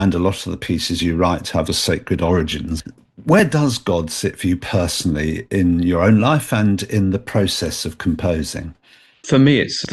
and a lot of the pieces you write have a sacred origins. Where does God sit for you personally in your own life and in the process of composing? For me, it's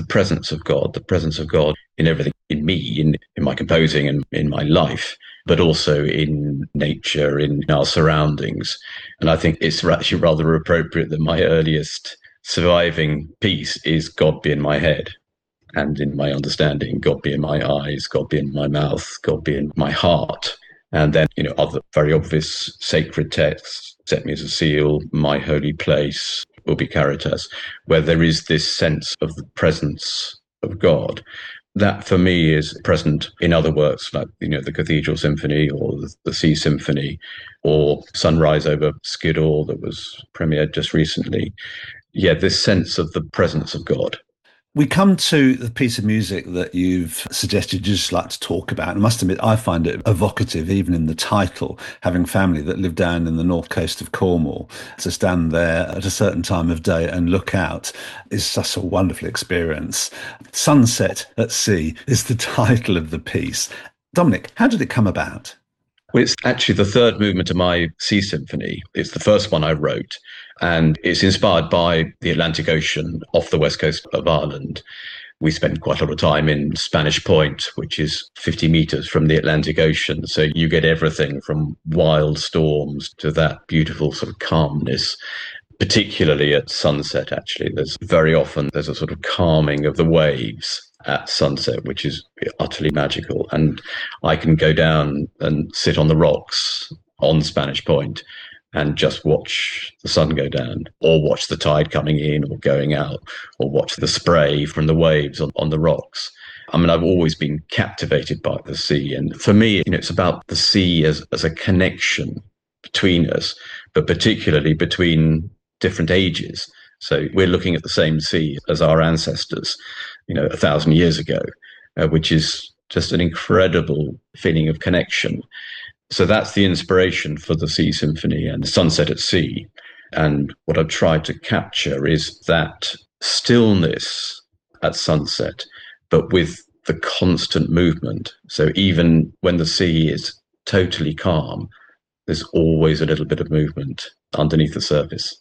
the presence of God in everything, in me, in my composing and in my life, but also in nature, in our surroundings. And I think it's actually rather appropriate that my earliest surviving piece is God be in my head and in my understanding, God be in my eyes, God be in my mouth, God be in my heart. And then, other very obvious sacred texts, set me as a seal, my holy place, ubi caritas, where there is this sense of the presence of God. That for me is present in other works like, the Cathedral Symphony or the Sea Symphony or Sunrise over Skiddaw that was premiered just recently. Yeah, this sense of the presence of God. We come to the piece of music that you've suggested you just like to talk about. I must admit, I find it evocative, even in the title, having family that live down in the north coast of Cornwall. To stand there at a certain time of day and look out is such a wonderful experience. Sunset at Sea is the title of the piece. Dominic, how did it come about? Well, it's actually the third movement of my Sea Symphony. It's the first one I wrote, and it's inspired by the Atlantic Ocean off the west coast of Ireland. We spend quite a lot of time in Spanish Point, which is 50 meters from the Atlantic Ocean. So you get everything from wild storms to that beautiful sort of calmness, particularly at sunset, actually. There's a sort of calming of the waves at sunset, which is utterly magical. And I can go down and sit on the rocks on Spanish Point and just watch the sun go down, or watch the tide coming in or going out, or watch the spray from the waves on the rocks. I mean, I've always been captivated by the sea. And for me, it's about the sea as a connection between us, but particularly between different ages. So we're looking at the same sea as our ancestors, 1,000 years ago, which is just an incredible feeling of connection. So that's the inspiration for the Sea Symphony and Sunset at Sea. And what I've tried to capture is that stillness at sunset, but with the constant movement. So even when the sea is totally calm, there's always a little bit of movement underneath the surface.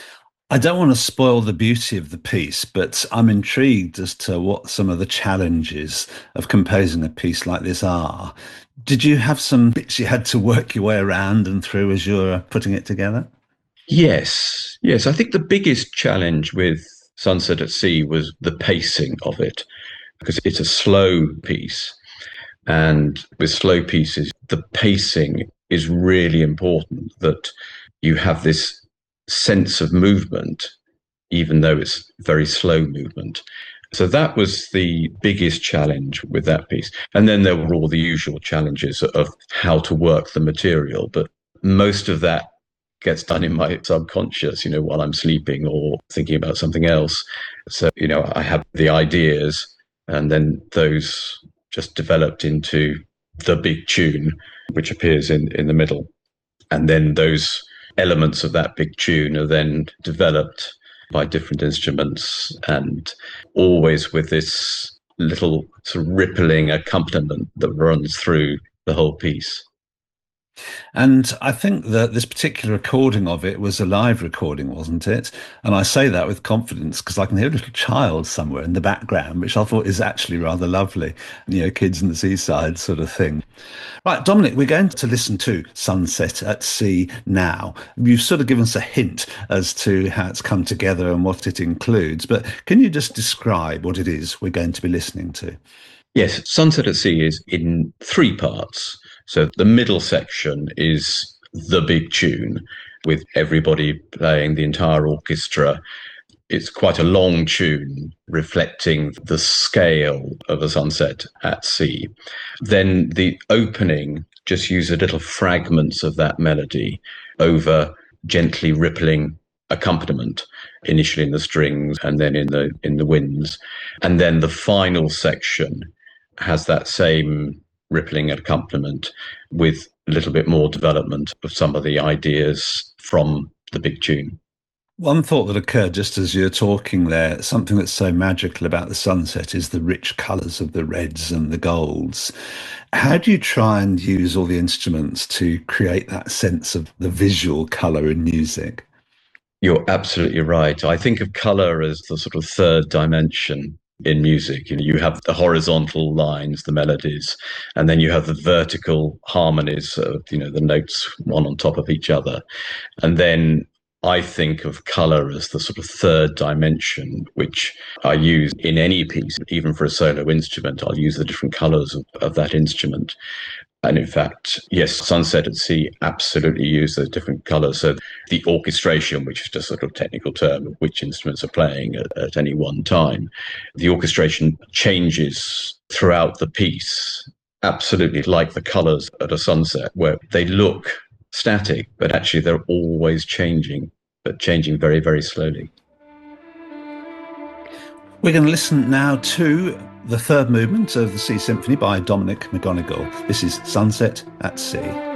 I don't want to spoil the beauty of the piece, but I'm intrigued as to what some of the challenges of composing a piece like this are. Did you have some bits you had to work your way around and through as you were putting it together? Yes. I think the biggest challenge with Sunset at Sea was the pacing of it, because it's a slow piece. And with slow pieces, the pacing is really important, that you have this sense of movement, even though it's very slow movement. So that was the biggest challenge with that piece. And then there were all the usual challenges of how to work the material. But most of that gets done in my subconscious, while I'm sleeping or thinking about something else. So, I have the ideas, and then those just developed into the big tune, which appears in the middle. And then those elements of that big tune are then developed by different instruments, and always with this little sort of rippling accompaniment that runs through the whole piece. And I think that this particular recording of it was a live recording, wasn't it? And I say that with confidence because I can hear a little child somewhere in the background, which I thought is actually rather lovely. Kids in the seaside sort of thing. Right, Dominic, we're going to listen to Sunset at Sea now. You've sort of given us a hint as to how it's come together and what it includes, but can you just describe what it is we're going to be listening to? Yes, Sunset at Sea is in three parts. So the middle section is the big tune with everybody playing, the entire orchestra. It's quite a long tune reflecting the scale of a sunset at sea. Then the opening just uses little fragments of that melody over gently rippling accompaniment, initially in the strings and then in the winds. And then the final section has that same rippling accompaniment with a little bit more development of some of the ideas from the big tune. One thought that occurred just as you're talking there, something that's so magical about the sunset is the rich colours of the reds and the golds. How do you try and use all the instruments to create that sense of the visual colour in music? You're absolutely right. I think of color as the sort of third dimension in music. You have the horizontal lines, the melodies, and then you have the vertical harmonies of, the notes one on top of each other. And then I think of color as the sort of third dimension, which I use in any piece, even for a solo instrument. I'll use the different colors of that instrument. And in fact, yes, Sunset at Sea absolutely use those different colors. So the orchestration, which is just a sort of technical term of which instruments are playing at any one time, the orchestration changes throughout the piece, absolutely like the colors at a sunset, where they look static, but actually they're always changing, but changing very, very slowly. We're going to listen now to the third movement of the Sea Symphony by Dominic McGonigal. This is Sunset at Sea.